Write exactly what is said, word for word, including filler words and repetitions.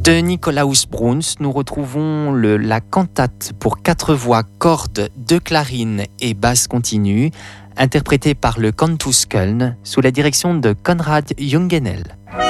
De Nikolaus Bruns, nous retrouvons le, la cantate pour quatre voix, cordes, deux clarines et basse continue, interprétée par le Cantus Köln sous la direction de Konrad Jungenel.